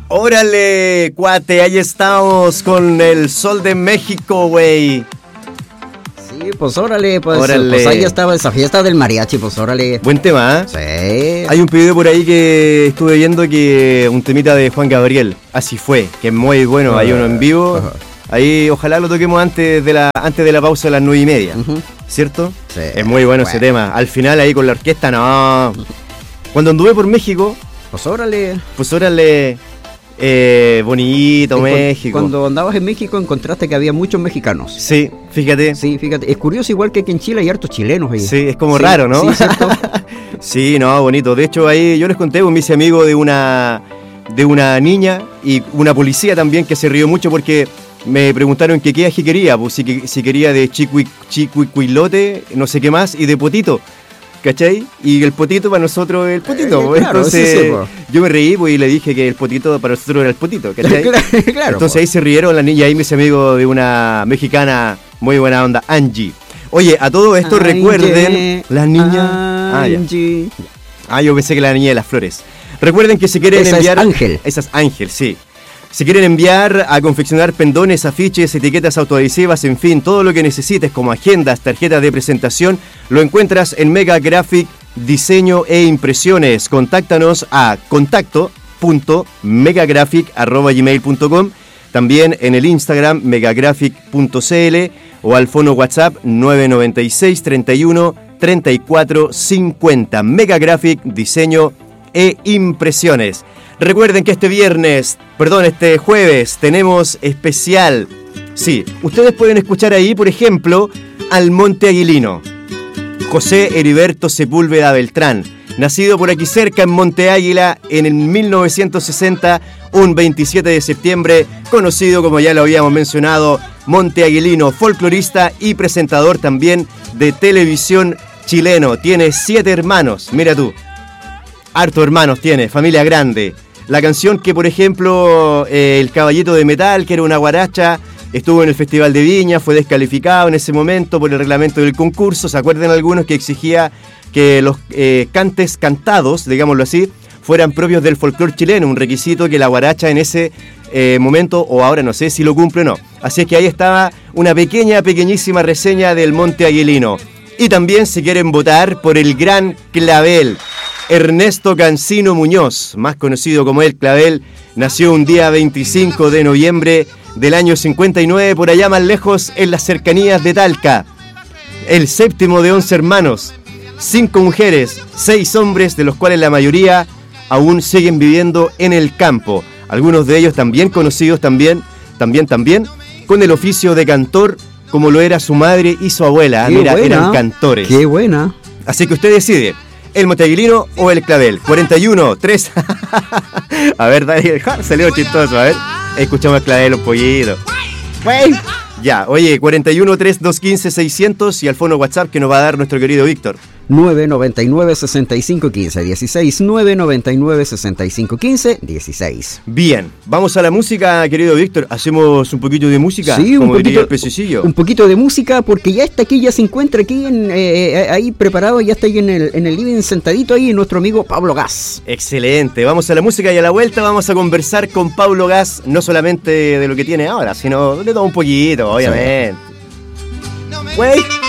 Órale, cuate, ahí estamos con el Sol de México, güey. Sí, pues órale, pues ahí estaba esa fiesta del mariachi, pues órale. Buen tema, ¿eh? Sí. Hay un pedido por ahí que estuve viendo, que un temita de Juan Gabriel, Así Fue, que es muy bueno, hay uno en vivo. Ahí ojalá lo toquemos antes de la pausa a las 9:30, ¿cierto? Sí. Es muy bueno ese tema. Al final ahí con la orquesta, no. Cuando anduve por México, Pues órale. Bonito México. Cuando andabas en México encontraste que había muchos mexicanos. Sí, fíjate. Sí, fíjate. Es curioso, igual que aquí en Chile hay hartos chilenos ahí. Sí, es como raro, ¿no? Sí, ¿cierto? Sí, no, bonito. De hecho, ahí yo les conté, me hice amigo de una niña y una policía también que se rió mucho porque me preguntaron que qué ají quería, pues si quería de chiquicuilote, no sé qué más, y de potito, ¿cachai? Y el potito para nosotros es el potito, pues. Claro, entonces sí, pues. yo me reí, pues, y le dije que el potito para nosotros era el potito, ¿cachai? Claro. Entonces pues. ahí se rieron la niña, ahí me hice amigo de una mexicana muy buena onda, Angie. Oye, a todo esto recuerden, las niñas... Angie. Yo pensé que la niña de las flores. Recuerden que si quieren Esa enviar... es Ángel. Esa es Ángel, sí. Si quieren enviar a confeccionar pendones, afiches, etiquetas autoadhesivas, en fin, todo lo que necesites como agendas, tarjetas de presentación, lo encuentras en Mega Graphic Diseño e Impresiones. Contáctanos a contacto.megagraphic@gmail.com, también en el Instagram megagraphic.cl o al fono WhatsApp 996 31 34 50. Mega Graphic Diseño e Impresiones. Recuerden que este jueves tenemos especial. Sí, ustedes pueden escuchar ahí, por ejemplo, al Monte Aguilino. José Heriberto Sepúlveda Beltrán, nacido por aquí cerca en Monte Águila en el 1960, un 27 de septiembre, conocido, como ya lo habíamos mencionado, Monte Aguilino, folclorista y presentador también de televisión chileno. Tiene 7 hermanos, mira tú. Harto hermanos tiene, familia grande. La canción que, por ejemplo, El Caballito de Metal, que era una guaracha, estuvo en el Festival de Viña, fue descalificado en ese momento por el reglamento del concurso. ¿Se acuerdan algunos que exigía que los cantes cantados, digámoslo así, fueran propios del folclore chileno? Un requisito que la guaracha en ese momento, o ahora no sé si lo cumple o no. Así es que ahí estaba una pequeñísima reseña del Monte Aguilino. Y también, si quieren votar por el Gran Clavel, Ernesto Cancino Muñoz, más conocido como El Clavel, nació un día 25 de noviembre del año 59, por allá más lejos, en las cercanías de Talca. El séptimo de 11 hermanos, 5 mujeres, 6 hombres, de los cuales la mayoría aún siguen viviendo en el campo. Algunos de ellos también conocidos también, con el oficio de cantor, como lo era su madre y su abuela. Eran cantores. ¡Qué buena! Así que usted decide, el Monte Aguilino o el Clavel. 41, 3. A ver, dale, salió chistoso, a ver. Escuchamos el Clavel un poquito. Ya, oye, 41 3 215 600 y al fono WhatsApp que nos va a dar nuestro querido Víctor. 999-6515-16. 999-6515-16. Bien, vamos a la música, querido Víctor. ¿Hacemos un poquito de música? Sí, como diría el pececillo. Un poquito de música, porque ya está aquí, ya se encuentra aquí ahí preparado, ya está ahí en el living sentadito ahí nuestro amigo Pablo Gas. Excelente, vamos a la música y a la vuelta vamos a conversar con Pablo Gas, no solamente de lo que tiene ahora, sino de todo un poquito, obviamente. Güey.